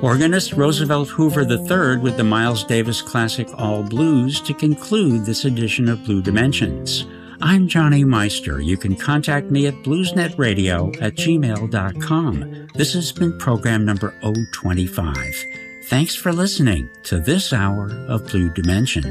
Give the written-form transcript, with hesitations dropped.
Organist Roosevelt Hoover III with the Miles Davis classic All Blues to conclude this edition of Blue Dimensions. I'm Johnny Meister. You can contact me at bluesnetradio@gmail.com. This has been program number 025. Thanks for listening to this hour of Blue Dimensions.